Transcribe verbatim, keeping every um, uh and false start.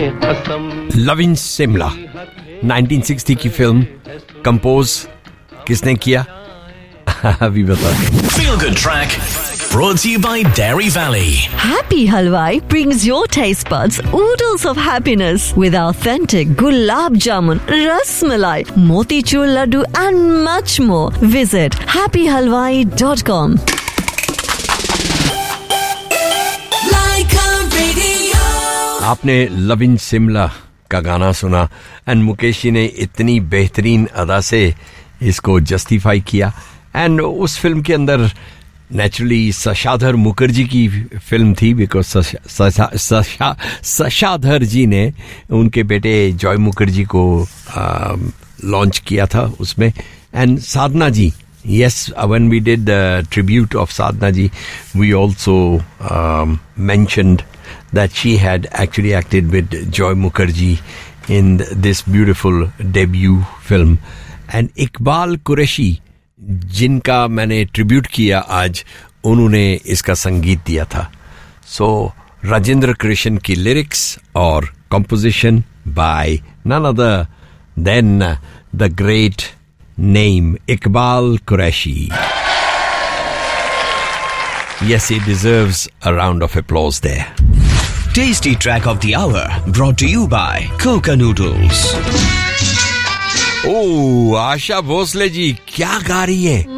Love in Shimla nineteen sixty की film, compose किसने किया अभी बताते हैं. Feel Good Track brought to you by Dairy Valley. Happy Halwai brings your taste buds oodles of happiness with authentic gulab jamun, ras malai, motichur laddu and much more. Visit happy halwai dot com. Like a radio. आपने love in Shimla का गाना सुना and Mukesh ji ने इतनी बेहतरीन अदा से इसको जस्टिफाई किया. एंड उस फिल्म के अंदर नेचुरली शशाधर मुखर्जी की फिल्म थी, बिकॉज शशाधर जी ने उनके बेटे जॉय मुखर्जी को लॉन्च किया था उसमें. And Sadhana ji, yes, when we did the tribute of Sadhna ji, we also um, mentioned that she had actually acted with Joy Mukherjee in this beautiful debut film. And Iqbal Qureshi, जिनका मैंने tribute किया आज, उन्होंने इसका संगीत दिया था. सो राजेंद्र कृष्ण की लिरिक्स और composition bye none other than the great name Iqbal Qureshi. Yes, he deserves a round of applause there. Tasty Track of the Hour brought to you by Coca Noodles. ओह, आशा भोसले जी क्या गा रही है.